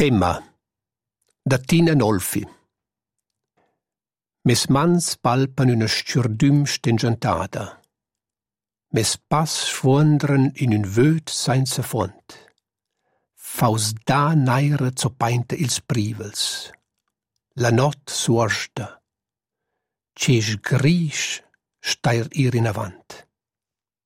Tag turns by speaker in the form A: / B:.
A: Tema da Tina Nolfi. Mes mans palpan una stürdüm stengentada. Mes pas schwundren in un vöt senza font. Faus da naira zopainta ils privels. La not suorsta. Cesch grisch stair ir in avant.